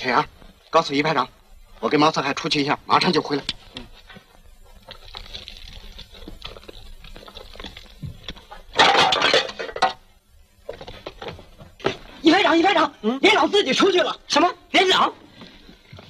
陈阳，告诉一排长，我跟毛四海出去一下，马上就回来。 一排长，连长自己出去了。 什么？连长？